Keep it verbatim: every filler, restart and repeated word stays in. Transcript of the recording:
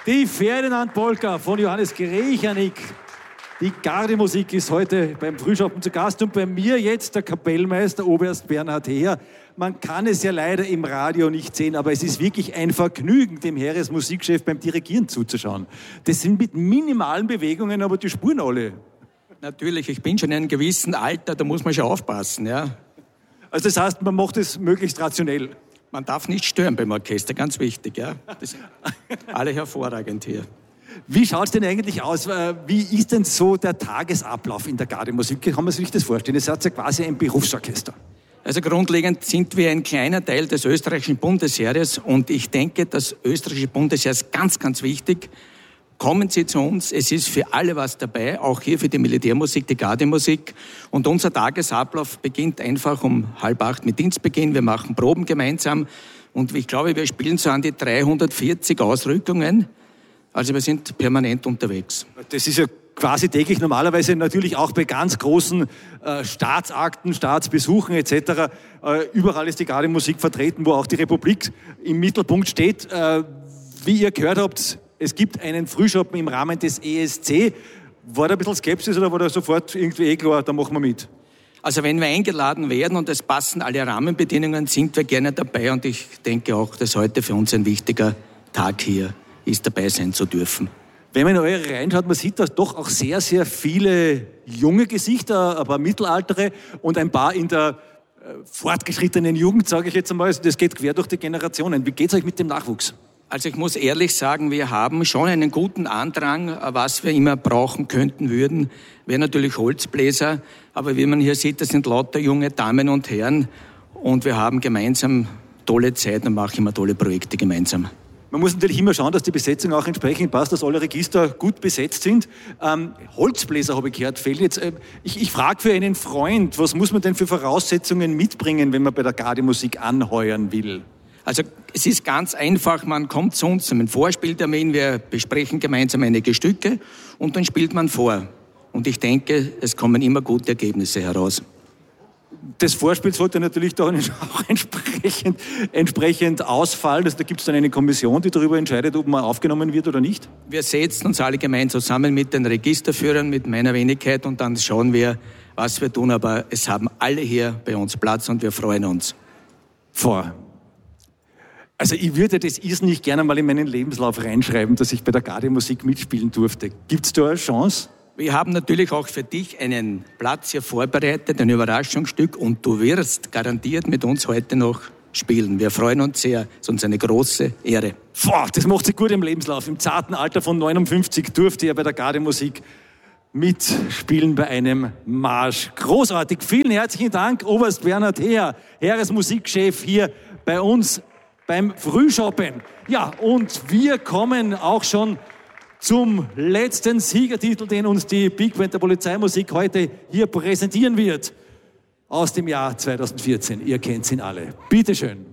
Die Ferdinand-Polka von Johannes Grechanik. Die Gardemusik ist heute beim Frühschoppen zu Gast und bei mir jetzt der Kapellmeister Oberst Bernhard Heer. Man kann es ja leider im Radio nicht sehen, aber es ist wirklich ein Vergnügen, dem Heeresmusikchef beim Dirigieren zuzuschauen. Das sind mit minimalen Bewegungen, aber die spuren alle. Natürlich, ich bin schon in einem gewissen Alter, da muss man schon aufpassen, ja. Also das heißt, man macht es möglichst rationell. Man darf nicht stören beim Orchester, ganz wichtig, ja. Das sind alle hervorragend hier. Wie schaut es denn eigentlich aus? Wie ist denn so der Tagesablauf in der Gardemusik? Kann man sich das vorstellen? Ihr seid ja quasi ein Berufsorchester. Also grundlegend sind wir ein kleiner Teil des österreichischen Bundesheeres und ich denke, das österreichische Bundesheer ist ganz, ganz wichtig. Kommen Sie zu uns, es ist für alle was dabei, auch hier für die Militärmusik, die Gardemusik. Und unser Tagesablauf beginnt einfach um halb acht mit Dienstbeginn. Wir machen Proben gemeinsam und ich glaube, wir spielen so an die dreihundertvierzig Ausrückungen. Also wir sind permanent unterwegs. Das ist ja quasi täglich, normalerweise natürlich auch bei ganz großen äh, Staatsakten, Staatsbesuchen et cetera. Äh, überall ist die Gardemusik vertreten, wo auch die Republik im Mittelpunkt steht. Äh, wie ihr gehört habt, es gibt einen Frühschoppen im Rahmen des E S C. War da ein bisschen Skepsis oder war da sofort irgendwie eh klar, da machen wir mit? Also wenn wir eingeladen werden und es passen alle Rahmenbedingungen, sind wir gerne dabei. Und ich denke auch, dass heute für uns ein wichtiger Tag hier ist, dabei sein zu dürfen. Wenn man in eure Reihen schaut, man sieht da doch auch sehr, sehr viele junge Gesichter, ein paar mittelaltere und ein paar in der äh, fortgeschrittenen Jugend, sage ich jetzt einmal. Also das geht quer durch die Generationen. Wie geht es euch mit dem Nachwuchs? Also ich muss ehrlich sagen, wir haben schon einen guten Andrang, was wir immer brauchen könnten würden. Wäre natürlich Holzbläser, aber wie man hier sieht, das sind lauter junge Damen und Herren und wir haben gemeinsam tolle Zeit und machen immer tolle Projekte gemeinsam. Man muss natürlich immer schauen, dass die Besetzung auch entsprechend passt, dass alle Register gut besetzt sind. Ähm, Holzbläser, habe ich gehört, fehlen jetzt. Äh, ich ich frage für einen Freund, was muss man denn für Voraussetzungen mitbringen, wenn man bei der Gardemusik anheuern will? Also es ist ganz einfach, man kommt zu uns zum Vorspieltermin, wir besprechen gemeinsam einige Stücke und dann spielt man vor. Und ich denke, es kommen immer gute Ergebnisse heraus. Das Vorspiel sollte natürlich doch auch entsprechend, entsprechend ausfallen. Also da gibt es dann eine Kommission, die darüber entscheidet, ob man aufgenommen wird oder nicht? Wir setzen uns alle gemeinsam zusammen mit den Registerführern, mit meiner Wenigkeit und dann schauen wir, was wir tun. Aber es haben alle hier bei uns Platz und wir freuen uns. Vor. Also ich würde das irrsinnig gerne mal in meinen Lebenslauf reinschreiben, dass ich bei der Gardemusik mitspielen durfte. Gibt es da eine Chance? Wir haben natürlich auch für dich einen Platz hier vorbereitet, ein Überraschungsstück und du wirst garantiert mit uns heute noch spielen. Wir freuen uns sehr, es ist uns eine große Ehre. Boah, das macht sich gut im Lebenslauf. Im zarten Alter von neunundfünfzig durfte er bei der Gardemusik mitspielen bei einem Marsch. Großartig, vielen herzlichen Dank, Oberst Bernhard Heer, Heeresmusikchef hier bei uns beim Frühschoppen. Ja, und wir kommen auch schon zum letzten Siegertitel, den uns die Big Band der Polizeimusik heute hier präsentieren wird. Aus dem Jahr zweitausendvierzehn. Ihr kennt ihn alle. Bitteschön.